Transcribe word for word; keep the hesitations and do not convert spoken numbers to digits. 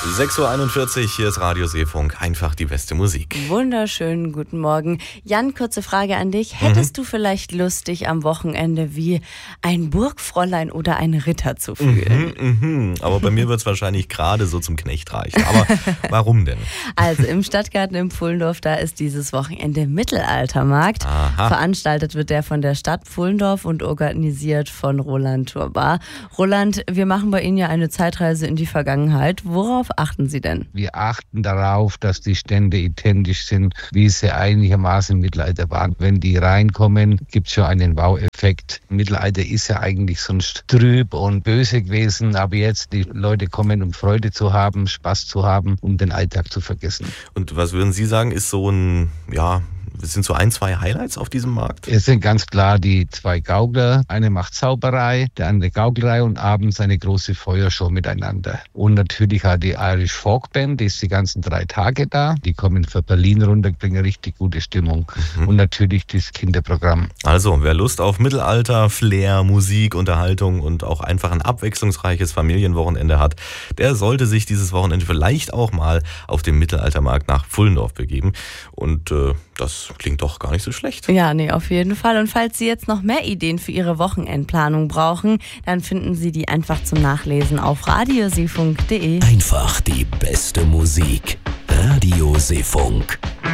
sechs Uhr einundvierzig, hier ist Radio Seefunk, einfach die beste Musik. Wunderschönen guten Morgen. Jan, kurze Frage an dich. Hättest mhm. du vielleicht Lust, dich am Wochenende wie ein Burgfräulein oder ein Ritter zu fühlen? Mhm, mhm. Aber bei mir wird es wahrscheinlich gerade so zum Knecht reichen. Aber warum denn? Also im Stadtgarten in Pfullendorf, da ist dieses Wochenende Mittelaltermarkt. Aha. Veranstaltet wird der von der Stadt Pfullendorf und organisiert von Roland Turbar. Roland, wir machen bei Ihnen ja eine Zeitreise in die Vergangenheit. Worauf achten Sie denn? Wir achten darauf, dass die Stände identisch sind, wie sie einigermaßen im Mittelalter waren. Wenn die reinkommen, gibt es schon einen Wow-Effekt. Mittelalter ist ja eigentlich sonst trüb und böse gewesen, aber jetzt die Leute kommen, um Freude zu haben, Spaß zu haben, um den Alltag zu vergessen. Und was würden Sie sagen, ist so ein, ja, es sind so ein, zwei Highlights auf diesem Markt? Es sind ganz klar die zwei Gaukler. Eine macht Zauberei, der andere Gauklerei und abends eine große Feuershow miteinander. Und natürlich hat die Irish Folk Band, die ist die ganzen drei Tage da. Die kommen für Berlin runter, bringen richtig gute Stimmung. Mhm. Und natürlich das Kinderprogramm. Also, wer Lust auf Mittelalter, Flair, Musik, Unterhaltung und auch einfach ein abwechslungsreiches Familienwochenende hat, der sollte sich dieses Wochenende vielleicht auch mal auf dem Mittelaltermarkt nach Pfullendorf begeben. Und äh, das klingt doch gar nicht so schlecht. Ja, nee, auf jeden Fall. Und falls Sie jetzt noch mehr Ideen für Ihre Wochenendplanung brauchen, dann finden Sie die einfach zum Nachlesen auf radioseefunk punkt de. Einfach die beste Musik. Radio Seefunk.